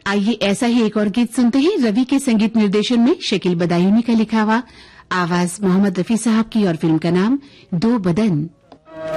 आइए ऐसा ही एक और गीत सुनते हैं। रवि के संगीत निर्देशन में शकील बदायूनी का लिखा हुआ, आवाज मोहम्मद रफी साहब की, और फिल्म का नाम दो बदन।